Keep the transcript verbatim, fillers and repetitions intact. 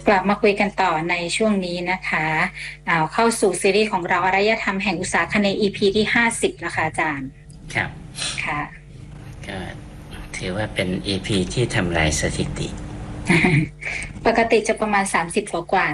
กลับมาคุยกันต่อในช่วงนี้นะคะเอาเข้าสู่ซีรีส์ของเราอารยธรรมแห่งอุตสาคเนย์ อี พี ที่ห้าสิบแล้วค่ะอาจารย์ครับค่ะก็ถือว่าเป็น อี พี ที่ทำลายสถิติปกติจะประมาณสามสิบกว่า